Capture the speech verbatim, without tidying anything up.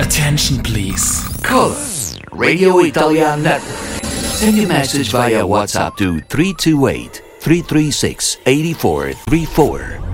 Attention please. Call us, Radio Italian Network. Send your message via WhatsApp to three two eight, three three six, eight four three four.